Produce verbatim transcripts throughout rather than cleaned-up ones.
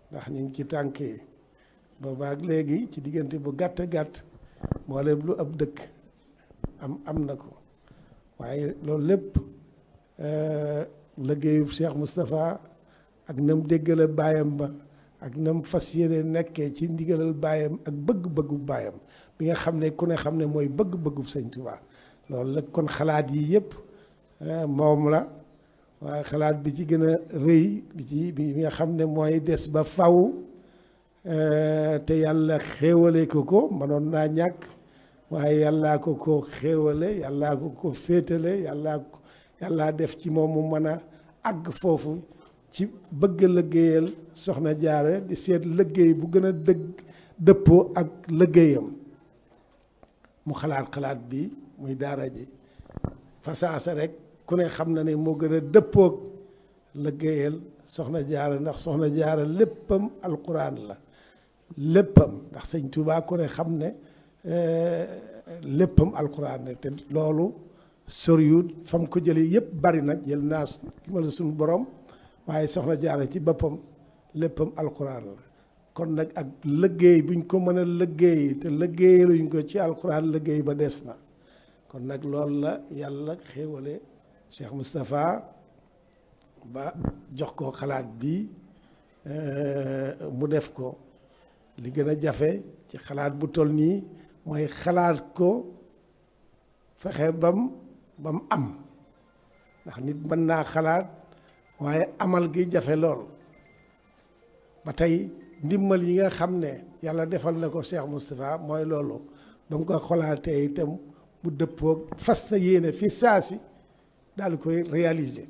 ndax ñu ngi ci tànk yi boobaak léegi ci diggante bu gàtt gàtt mboolem lu ab dëkk am am na ko waaye loolu lépp liggéeyu Cheikh Moustapha ak nam déggale baayam ba ak nam fas yéene nekkee ci ndigalal baayam ak bëgg-bëggu baayam bi nga xam ne ku ne xam ne mooy bëgg-bëggu Sëñ Tuubaa loolu la kon xalaat yi yëpp moom la waaye xalaat bi ci gën a rëy bi ci bi nga xam ne mooy des ba faw te yàlla xéewale ko ko mënoon naa ñàkk waaye yàllaa ko ko xéewale yàllaa ko ko féetale yàllaa yàllaa def ci moom mu mën a àgg foofu ci bëgg liggéeyal soxna jaare di seet liggéey bu gën a dëgg dëppoo ak liggéeyam mu xalaat xalaat bi muy daara ji fasaasa rek ku ne xam na ne moo gën a dëppoog liggéeyal soxna jaara ndax soxna jaara léppam alquran la léppam ndax sëñ Tuubaa ku ne xam ne léppam alquran la te loolu soriwut fam ko jëlee yëpp bari nag jël naa ki ma la suñu borom waaye soxna jaara ci boppam léppam alquran la kon nag ak liggéey buñ ko mën a liggéey te liggéeyaluñ ko ci alquran liggéey ba des na kon nag loolu la yàlla xéewale Cheikh Moustapha ba jox ko xalaat bi mu def ko li gën a jafe ci xalaat bu toll nii mooy xalaat ko fexe bam bam am ndax nit mën naa xalaat waaye amal gi jafe lool ba tey ndimbal yi nga xam ne yàlla defal na ko Cheikh Moustapha mooy loolu ba mu ko xalaatee itam mu dëppoog fas na yéene fi saasi daal di koy réaliser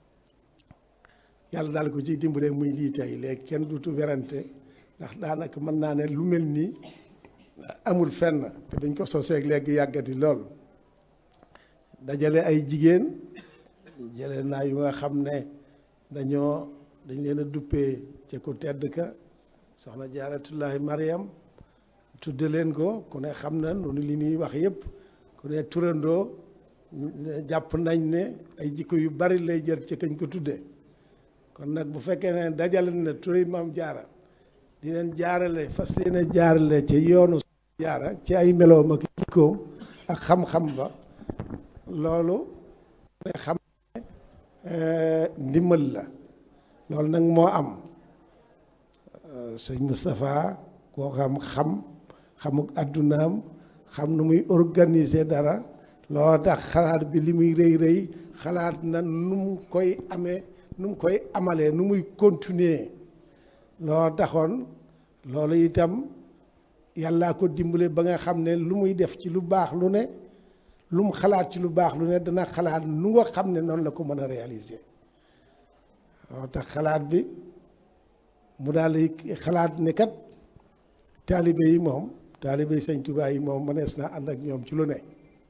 yàlla daal ko ciy dimbale muy lii tey léegi kenn dutu werante ndax daanaka mën naa ne lu mel nii amul fenn te dañ ko soseeg léegi yàggati lool dajale ay jigéen jële naa yu nga xam ne dañoo dañ leen a duppee ca ku tedd ka soxna jaaratullahi Mariam tudde leen ko ku ne xam na noonu li ñuy wax yëpp ku ne turandoo jàpp nañ ne ay jikko yu bari lay jër ci kañ ko tuddee kon nag bu fekkee ne dajale na turi maam jaara di leen jaarale fas leen a jaarale ci yoonu jaara ci ay meloom ak jikkoom ak xam-xam ba loolu ne xam ne ndimbal la loolu nag moo am sëñ Moustapha koo xam xam xamuk addunaam xam nu muy organiser dara loo tax xalaat bi li muy rëy rëy xalaat na nu mu koy amee nu mu koy amalee nu muy continuer loo taxoon loolu itam yàllaa ko dimbale ba nga xam ne lu muy def ci lu baax lu ne lu mu xalaat ci lu baax lu ne dana xalaat nu nga xam ne noonu la ko mën a réaliser loo tax xalaat bi mu daal di xalaat ne kat taalibe yi moom taalibe yi Sëñ Tuubaa yi moom mënees naa ànd ak ñoom ci lu ne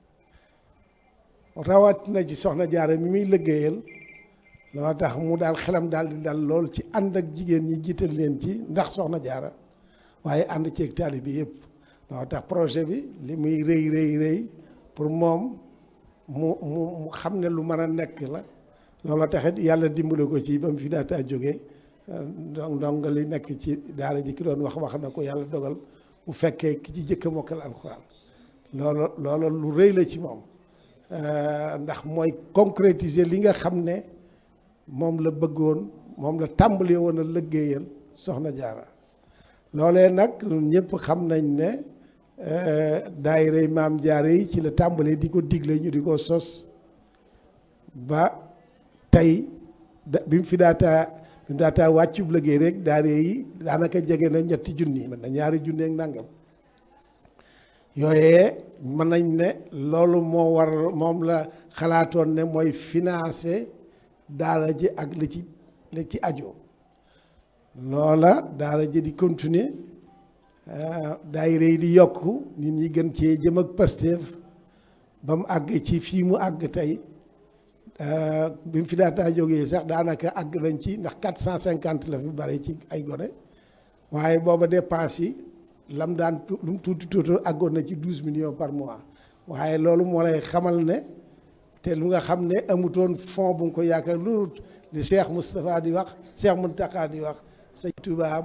rawat na ci soxna jaara mi muy liggéeyal loo tax mu daal xelam daal di dal lool ci ànd ak jigéen ñi jiital leen ci ndax soxna jaara waaye ànd ceeg taalibe yëpp loo tax projet bi li muy rëy rëy rëy pour moom mu mu mu xam ne lu mën a nekk la loolu taxit yàlla dimbale ko ci ba mu fi daataa jógee donc donc li nekk ci daara ji ki doon wax wax na ko yàlla dogal bu fekkee ki ci jëkk a mokkal alxuraan loolu loolu lu rëy la ci moom ndax mooy concrétiser li nga xam ne moom la bëggoon moom la tàmbalee woon a liggéeyal soxna jaara loolee nag ñëpp xam nañ ne daayira maam jaara yi ci la tàmbalee di ko digle ñu di ko sos ba tey da bi mu fi daataa bi mu daataa wàccub liggéey rek daayira yi daanaka jege na ñetti junni mën na ñaari junni ak nangam yooyee mën nañ ne loolu moo war moom la xalaatoon ne mooy financer daara ji ak li ci li ci ajo loola daara ji di continuer daayira yi di yokk nit ñi gën cee jëm ak Pastef ba mu àgg ci fii mu àgg tey bi mu fi daataa jógee sax daanaka àgg nañ ci ndax quatre cent cinquante la fi bari ci ay gone waaye booba dépense yi lam daan lu mu tuuti tuuti àggoon na ci douze millions par mois waaye loolu moo lay xamal ne te lu nga xam ne amutoon fond bu nga ko yaakaar loolu li Cheikh Moustapha di wax Cheikh Mountakha di wax Sëñ Touba